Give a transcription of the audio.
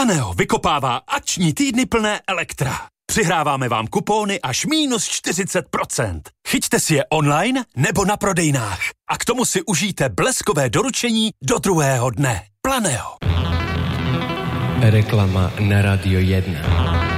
Planeo vykopává akční týdny plné elektra. Přihráváme vám kupóny až -40%. Chyťte si je online nebo na prodejnách. A k tomu si užijte bleskové doručení do druhého dne. Planeo. Reklama na Radio 1.